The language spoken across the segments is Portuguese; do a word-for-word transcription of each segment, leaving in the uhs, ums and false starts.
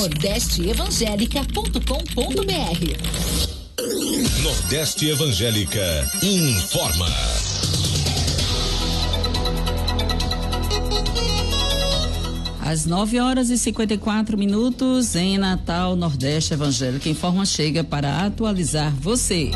nordeste evangélica ponto com ponto br. Nordeste Evangélica informa. Às nove horas e cinquenta e quatro minutos em Natal, Nordeste Evangélica Informa chega para atualizar você.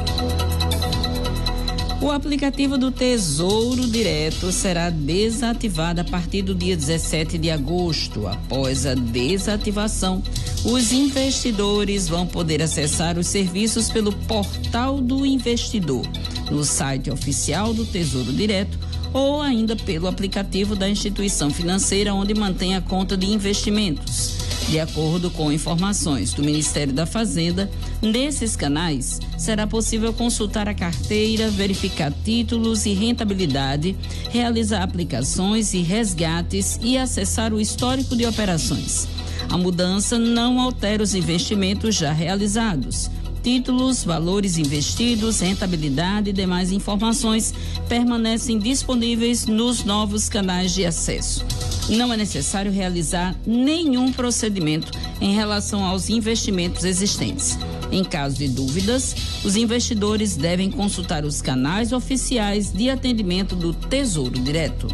O aplicativo do Tesouro Direto será desativado a partir do dia dezessete de agosto. Após a desativação, os investidores vão poder acessar os serviços pelo Portal do Investidor, no site oficial do Tesouro Direto ou ainda pelo aplicativo da instituição financeira onde mantém a conta de investimentos. De acordo com informações do Ministério da Fazenda, nesses canais será possível consultar a carteira, verificar títulos e rentabilidade, realizar aplicações e resgates e acessar o histórico de operações. A mudança não altera os investimentos já realizados. Títulos, valores investidos, rentabilidade e demais informações permanecem disponíveis nos novos canais de acesso. Não é necessário realizar nenhum procedimento em relação aos investimentos existentes. Em caso de dúvidas, os investidores devem consultar os canais oficiais de atendimento do Tesouro Direto.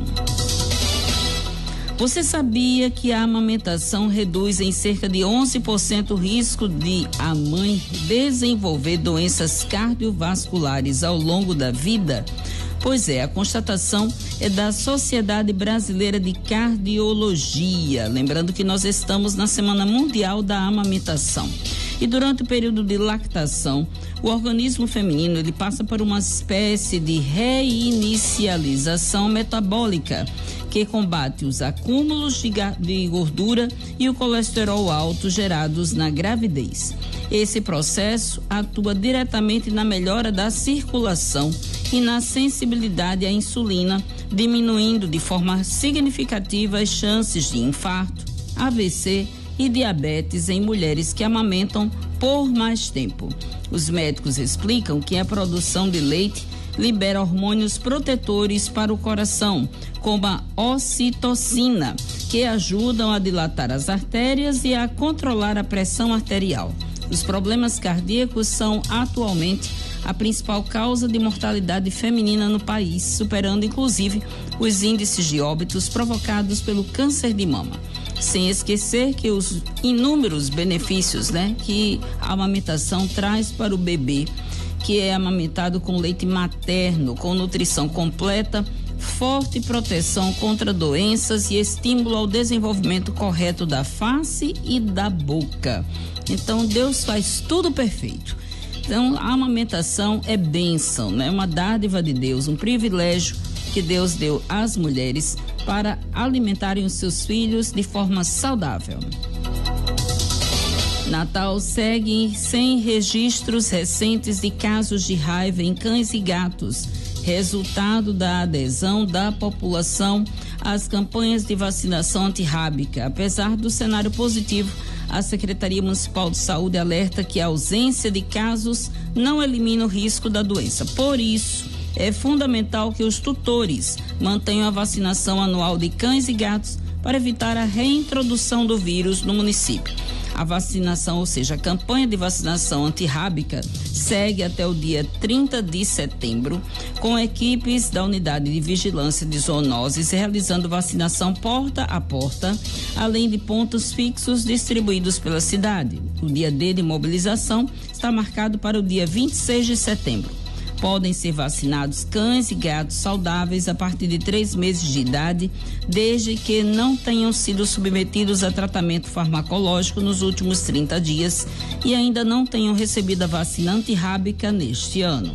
Você sabia que a amamentação reduz em cerca de onze por cento o risco de a mãe desenvolver doenças cardiovasculares ao longo da vida? Pois é, a constatação é da Sociedade Brasileira de Cardiologia. Lembrando que nós estamos na Semana Mundial da Amamentação. E durante o período de lactação, o organismo feminino ele passa por uma espécie de reinicialização metabólica, que combate os acúmulos de, de gordura e o colesterol alto gerados na gravidez. Esse processo atua diretamente na melhora da circulação e na sensibilidade à insulina, diminuindo de forma significativa as chances de infarto, A V C e diabetes em mulheres que amamentam por mais tempo. Os médicos explicam que a produção de leite libera hormônios protetores para o coração, como a ocitocina, que ajudam a dilatar as artérias e a controlar a pressão arterial. Os problemas cardíacos são atualmente a principal causa de mortalidade feminina no país, superando inclusive os índices de óbitos provocados pelo câncer de mama. Sem esquecer que os inúmeros benefícios, né, que a amamentação traz para o bebê, que é amamentado com leite materno, com nutrição completa, forte proteção contra doenças e estímulo ao desenvolvimento correto da face e da boca. Então, Deus faz tudo perfeito. Então, a amamentação é bênção, né? Uma dádiva de Deus, um privilégio que Deus deu às mulheres para alimentarem os seus filhos de forma saudável. Natal segue sem registros recentes de casos de raiva em cães e gatos, resultado da adesão da população às campanhas de vacinação antirrábica. Apesar do cenário positivo, a Secretaria Municipal de Saúde alerta que a ausência de casos não elimina o risco da doença. Por isso, é fundamental que os tutores mantenham a vacinação anual de cães e gatos para evitar a reintrodução do vírus no município. A vacinação, ou seja, a campanha de vacinação antirrábica, segue até o dia trinta de setembro, com equipes da Unidade de Vigilância de Zoonoses realizando vacinação porta a porta, além de pontos fixos distribuídos pela cidade. O dia D de mobilização está marcado para o dia vinte e seis de setembro. Podem ser vacinados cães e gatos saudáveis a partir de três meses de idade, desde que não tenham sido submetidos a tratamento farmacológico nos últimos trinta dias e ainda não tenham recebido a vacina antirrábica neste ano.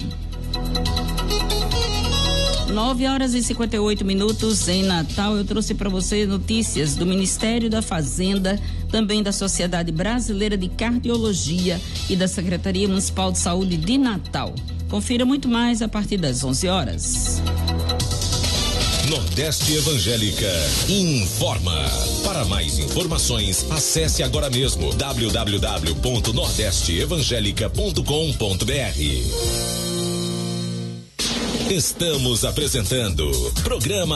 nove horas e cinquenta e oito minutos em Natal. Eu trouxe para você notícias do Ministério da Fazenda, também da Sociedade Brasileira de Cardiologia e da Secretaria Municipal de Saúde de Natal. Confira muito mais a partir das onze horas. Nordeste Evangélica informa. Para mais informações, acesse agora mesmo w w w ponto nordeste evangélica ponto com ponto b r. Estamos apresentando programa